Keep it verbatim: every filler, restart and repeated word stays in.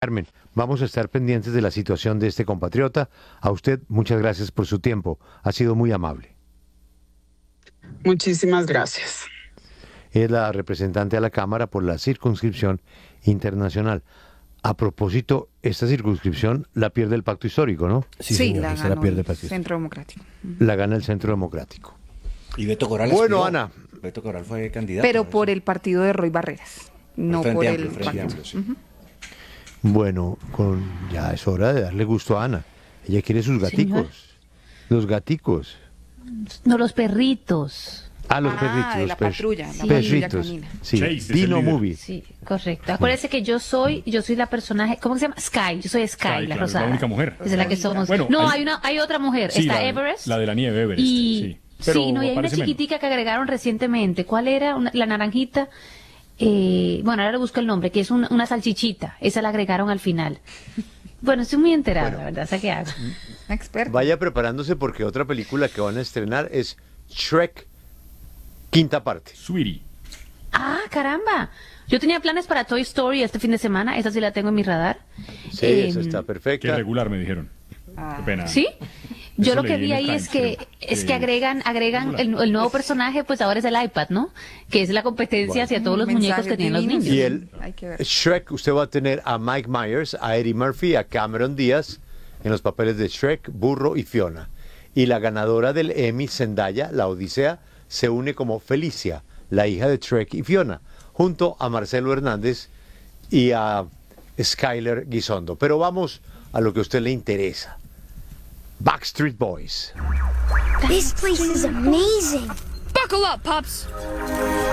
Carmen, vamos a estar pendientes de la situación de este compatriota. A usted, muchas gracias por su tiempo. Ha sido muy amable. Muchísimas gracias. Es la representante a la Cámara por la circunscripción internacional. A propósito, esta circunscripción la pierde el Pacto Histórico, ¿no? Sí, Sí, señor, la esa la ganó pierde el Pacto. Centro Democrático. La gana el Centro Democrático. Y Beto Corral Bueno, aspiró. Ana. Beto Corral fue candidato. Pero ¿no? por el partido de Roy Barreras, no Frente por Amplio, el Frente pacto. Amplio, sí. Bueno, con, ya es hora de darle gusto a Ana. Ella quiere sus gaticos. Señor. Los gaticos. No, los perritos. Ah, los Ah, perritos. de los la per- patrulla, la patrulla perritos. canina. Sí, Chase es el Dino líder. Movie. Sí, correcto. Acuérdese que yo soy, yo soy la personaje, ¿cómo se llama? Sky. Yo soy Sky, Sky, la claro, es la rosada. única mujer. Esa es la que somos. Bueno, no, hay- hay una, hay otra mujer. Sí, Está la, Everest. la de la nieve, Everest. Y sí. Pero sí, no, y hay una parece menos. chiquitica que agregaron recientemente. ¿Cuál era? Una- la naranjita. Eh, bueno, ahora le busco el nombre, que es un- una salchichita. Esa la agregaron al final. Bueno, estoy muy enterada, la verdad. ¿Sabes qué hago? Experto. Vaya preparándose porque otra película que van a estrenar es Shrek, quinta parte. Sweetie. Ah, caramba. Yo tenía planes para Toy Story este fin de semana. Esa sí la tengo en mi radar. Sí, Eh, esa está Que perfecta. regular, me dijeron. Ah. Qué pena. ¿Sí? Yo Eso lo que leí vi en el ahí es Times, que creo. es que Eh, agregan agregan el, el nuevo personaje, pues ahora es el iPad, ¿no? Que es la competencia hacia todos los Mensajes muñecos que tienen los divinos. niños. Y el Hay que ver. Shrek, usted va a tener a Mike Myers, a Eddie Murphy, a Cameron Díaz en los papeles de Shrek, Burro y Fiona. Y la ganadora del Emmy, Zendaya, la Odisea, se une como Felicia, la hija de Shrek y Fiona, junto a Marcelo Hernández y a Skyler Guisondo. Pero vamos a lo que a usted le interesa. Backstreet Boys. This place is amazing. Buckle up, pups!